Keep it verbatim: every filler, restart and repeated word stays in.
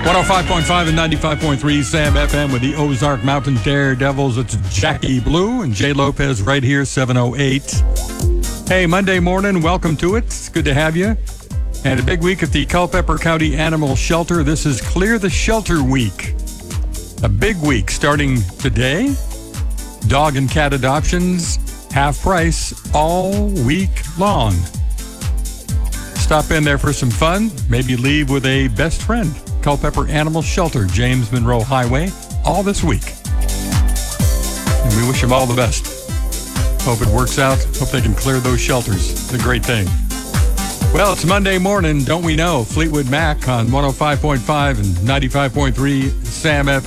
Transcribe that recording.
one oh five point five and ninety-five point three Sam F M with the Ozark Mountain Daredevils. It's Jackie Blue and Jay Lopez right here, seven oh eight. Hey, Monday morning, welcome to it. It's good to have you. And a big week at the Culpeper County Animal Shelter. This is Clear the Shelter Week. A big week starting today. Dog and cat adoptions, half price all week long. Stop in there for some fun. Maybe leave with a best friend. Culpeper Animal Shelter, James Monroe Highway, all this week. And we wish them all the best. Hope it works out. Hope they can clear those shelters. It's a great thing. Well, it's Monday morning, don't we know? Fleetwood Mac on one oh five point five and ninety-five point three Sam F M.